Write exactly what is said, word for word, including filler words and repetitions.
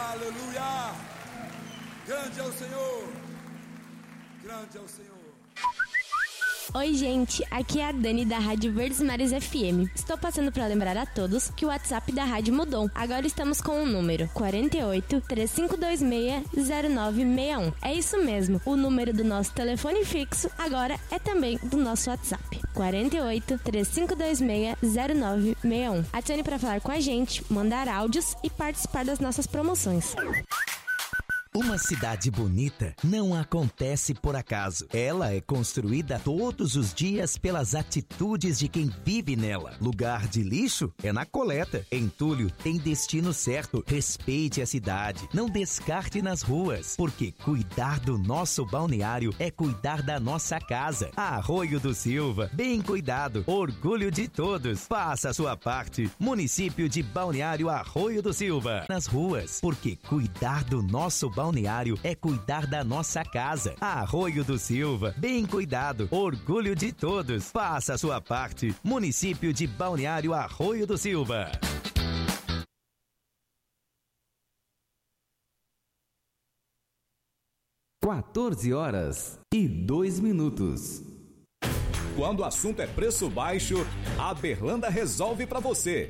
Aleluia! Grande é o Senhor! Grande é o Senhor! Oi, gente, aqui é a Dani da Rádio Verdes Mares F M. Estou passando para lembrar a todos que o WhatsApp da rádio mudou. Agora estamos com o número quarenta e oito, três cinco dois seis, zero nove seis um. É isso mesmo, o número do nosso telefone fixo agora é também do nosso WhatsApp. quarenta e oito, três cinco dois seis, zero nove seis um. Adicione para falar com a gente, mandar áudios e participar das nossas promoções. Uma cidade bonita não acontece por acaso. Ela é construída todos os dias pelas atitudes de quem vive nela. Lugar de lixo é na coleta. Entulho tem destino certo. Respeite a cidade. Não descarte nas ruas, porque cuidar do nosso balneário é cuidar da nossa casa. Arroio do Silva, bem cuidado. Orgulho de todos. Faça a sua parte. Município de Balneário Arroio do Silva. Nas ruas, porque cuidar do nosso balneário Balneário é cuidar da nossa casa. Arroio do Silva, bem cuidado. Orgulho de todos. Faça a sua parte. Município de Balneário Arroio do Silva. quatorze horas e dois minutos. Quando o assunto é preço baixo, a Berlanda resolve para você.